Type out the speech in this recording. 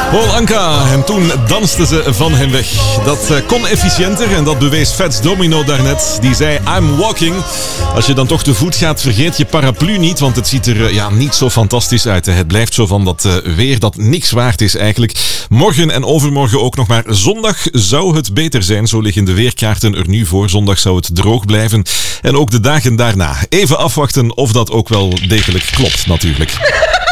Paul Anka. En toen dansten ze van hem weg. Dat kon efficiënter en dat bewees Fats Domino daarnet. Die zei, I'm walking. Als je dan toch te voet gaat, vergeet je paraplu niet, want het ziet er niet zo fantastisch uit. Het blijft zo van dat weer dat niks waard is eigenlijk. Morgen en overmorgen ook nog, maar zondag zou het beter zijn. Zo liggen de weerkaarten er nu voor. Zondag zou het droog blijven. En ook de dagen daarna. Even afwachten of dat ook wel degelijk klopt natuurlijk.